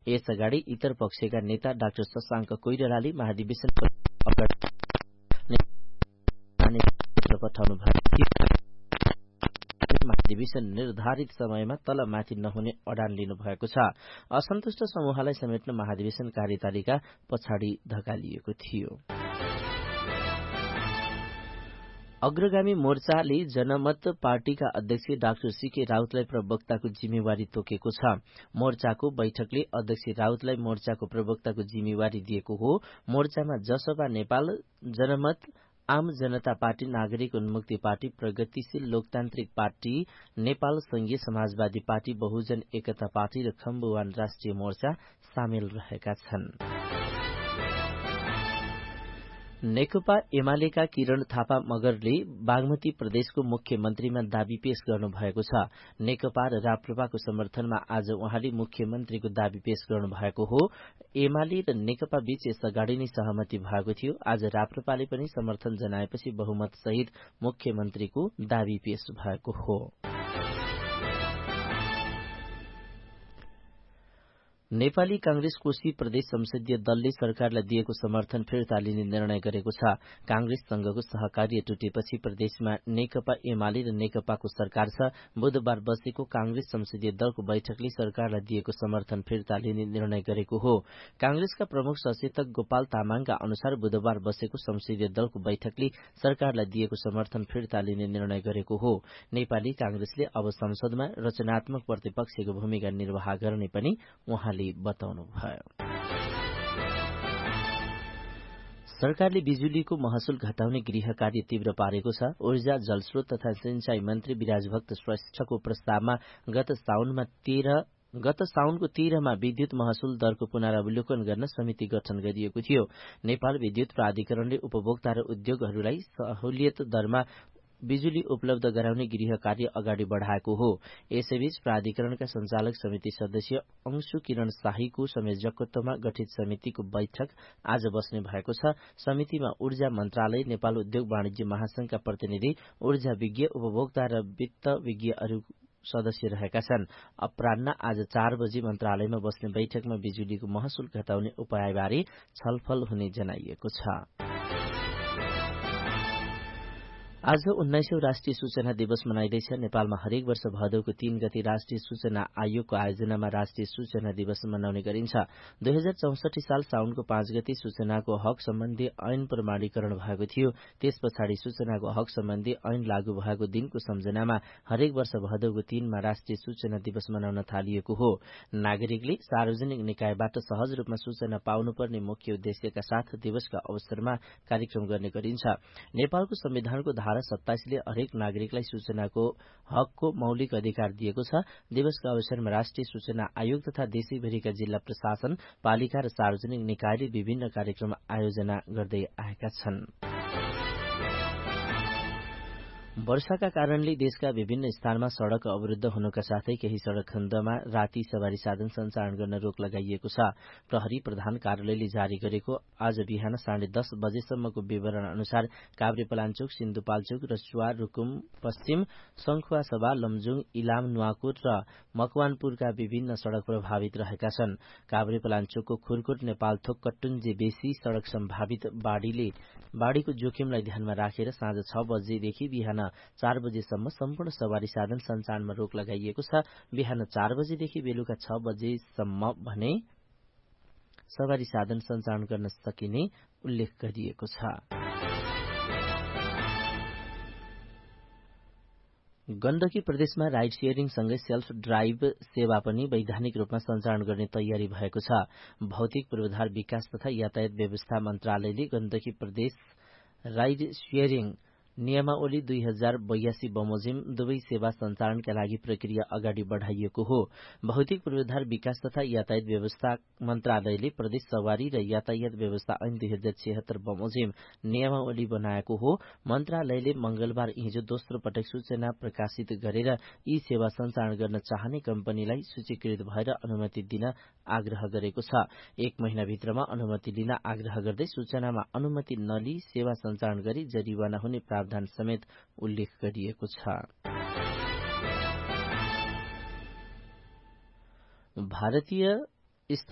यसअगाडि इतर पक्षका नेता डाक्टर शशाङ्क कोइरालाले महाधिवेशन पठाउनु भएको थियो। महाधिवेशन निर्धारित समयमा तलमाथि नहुने अडान लिनु भएको छ। असन्तुष्ट समूहलाई समेट्न महाधिवेशन कार्यतालिका पछाडि धकालिएको थियो। अग्रगामी मोर्चाले जनमत पार्टीका अध्यक्ष डाक्टर सीके राउतलाई प्रवक्ताको जिम्मेवारी तोकेको छ। मोर्चाको बैठकले अध्यक्ष राउतलाई मोर्चाको प्रवक्ताको जिम्मेवारी दिएको हो। मोर्चामा जसपा नेपाल, जनमत, आम जनता पार्टी, नागरिक उन्मुक्ति पार्टी, प्रगतिशील लोकतान्त्रिक पार्टी, नेपाल संघीय समाजवादी पार्टी, बहुजन एकता पार्टी र खम्बुवान राष्ट्रिय मोर्चा सामेल रहेका छन्। नेकपा एमालेका किरण थापा मगरले बागमती प्रदेशको मुख्यमन्त्रीमा दाबी पेश गर्नुभएको छ। नेकपा र राप्रपाको समर्थनमा आज उहाँले मुख्यमन्त्रीको दाबी पेश गर्नुभएको हो। एमाले र नेकपा बीच यसअगाडि नै सहमति भएको थियो। आज राप्रपाले पनि समर्थन जनाएपछि बहुमत सहित मुख्यमन्त्रीको दाबी पेश भएको हो। नेपाली कांग्रेस कोशी प्रदेश संसदीय दलले सरकारलाई दिएको समर्थन फिर्ता लिने निर्णय गरेको छ। कांग्रेससँगको सहकार्य टुटेपछि प्रदेशमा नेकपा एमाले र नेकपाको सरकार छ। बुधबार बसेको कांग्रेस संसदीय दलको बैठकले सरकारलाई दिएको समर्थन फिर्ता लिने निर्णय गरेको हो। कांग्रेसका प्रमुख सचेतक गोपाल तामाङका अनुसार बुधबार बसेको संसदीय दलको बैठकले सरकारलाई दिएको समर्थन फिर्ता लिने निर्णय गरेको हो। नेपाली कांग्रेसले अब संसदमा रचनात्मक प्रतिपक्षको भूमिका निर्वाह गर्ने पनि उहाँले बताउनुभयो। सरकारले बिजुलीको महसुल घटाउने गृह कार्य तीव्र पारेको छ। ऊर्जा, जलस्रोत तथा सिंचाई मन्त्री विराजभक्त श्रेष्ठको प्रस्तावमा गत साउनको 13 मा विद्युत महसुल दरको पुनरावलोकन गर्न समिति गठन गरिएको थियो। नेपाल विद्युत प्राधिकरणले उपभोक्ता र उद्योगहरूलाई सहुलियत दरमा बिजुली उपलब्ध गराउने गृह कार्य अगाडि बढ़ाएको हो। यसैबीच प्राधिकरणका संचालक समिति सदस्य अंशु किरण शाहीको संयोजकत्वमा गठित समितिको बैठक आज बस्ने भएको छ। समितिमा ऊर्जा मन्त्रालय, नेपाल उद्योग वाणिज्य महासंघका प्रतिनिधि, ऊर्जा विज्ञ, उपभोक्ता र वित्त विज्ञहरू सदस्य रहेका छन्। अपराह्न आज 4 बजे मन्त्रालयमा बस्ने बैठकमा बिजुलीको महसुल घटाउने उपायबारे छलफल हुने जनाइएको छ। आज 19औं राष्ट्रिय सूचना दिवस मनाइँदैछ। नेपालमा हरेक वर्ष भदौको 3 गते राष्ट्रिय सूचना आयोगको आयोजनामा राष्ट्रिय सूचना दिवस मनाउने गरिन्छ। 2064 साल साउनको 5 गते सूचनाको हक सम्बन्धी ऐन प्रमाणीकरण भएको थियो। त्यस पछाडि सूचनाको हक सम्बन्धी ऐन लागू भएको दिनको सम्झनामा हरेक वर्ष भदौको 3 मा राष्ट्रिय सूचना दिवस मनाउन थालिएको हो। नागरिकले सार्वजनिक निकायबाट सहज रूपमा सूचना पाउनुपर्ने मुख्य उद्देश्यका साथ दिवसका अवसरमा कार्यक्रम गर्ने गरिन्छ। नेपालको संविधानको धारा 27 ले हरेक नागरिकलाई सूचनाको हकको मौलिक अधिकार दिएको छ। दिवसका अवसरमा राष्ट्रिय सूचना आयोग तथा देशैभरिका जिल्ला प्रशासन, पालिका र सार्वजनिक निकायले विभिन्न कार्यक्रम आयोजना गर्दै आएका छन्। वर्षाका कारणले देशका विभिन्न स्थानमा सड़क अवरुद्ध हुनुका साथै केही सड़क खण्डमा राति सवारी साधन सञ्चालन गर्न रोक लगाइएको छ। प्रहरी प्रधान कार्यालयले जारी गरेको आज बिहान 10:30 बजेसम्मको विवरण अनुसार काभ्रेपलाञ्चोक, सिन्धुपाल्चोक, रसुवा, रुकुम पश्चिम, सङ्खुवासभा, लमजुङ, इलाम, नुवाकोट र मकवानपुरका विभिन्न सड़क प्रभावित रहेका छन्। काभ्रेपलाञ्चोकको खुरकोट, नेपालथोक, कट्टुन्जे बेसी सड़क सम्भावित बाढ़ीको जोखिमलाई ध्यानमा राखेर साँझ 6 बजेदेखि बिहान 4 बजेसम्म सम्पूर्ण सवारी साधन सञ्चालनमा रोक लगाइएको छ। बिहान 4 बजेदेखि बेलुका 6 बजेसम्म भने सवारी साधन सञ्चालन गर्न सकिने उल्लेख गरिएको छ। गण्डकी प्रदेशमा राइड शेयरिङ सँगै सेल्फ ड्राइभ सेवा पनि वैधानिक रूपमा सञ्चालन गर्ने तयारी भएको छ। भौतिक पूर्वाधार विकास तथा यातायात व्यवस्था मन्त्रालयले गण्डकी प्रदेश राइड शेयरिङ नियमावली 2082 बमोजिम दुवै सेवा सञ्चालनका लागि प्रक्रिया अगाडि बढ़ाइएको हो। भौतिक पूर्वाधार विकास तथा यातायात व्यवस्था मन्त्रालयले प्रदेश सवारी र यातायात व्यवस्था ऐन 2076 बमोजिम नियमावली बनाएको हो। मन्त्रालयले मंगलबार हिजो दोस्रो पटक सूचना प्रकाशित गरेर यी सेवा सञ्चालन गर्न चाहने कम्पनीलाई सूचीकृत भएर अनुमति दिन आग्रह गरेको छ। 1 महिनाभित्रमा अनुमति लिन आग्रह गर्दै सूचनामा अनुमति नलिई सेवा सञ्चालन गरी जरिवाना हुने प्रावधान समेत उल्लेख गरिएको छ। भारतीय